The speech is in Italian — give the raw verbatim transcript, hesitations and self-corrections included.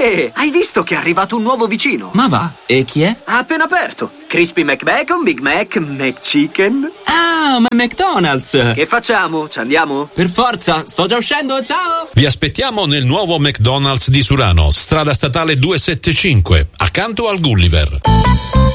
Ehi, hai visto che è arrivato un nuovo vicino? Ma va, e chi è? Ha appena aperto. Crispy McBacon, Big Mac, McChicken. Ah, ma McDonald's! Che facciamo? Ci andiamo? Per forza, sto già uscendo, ciao! Vi aspettiamo nel nuovo McDonald's di Surano, strada statale duecentosettantacinque, accanto al Gulliver.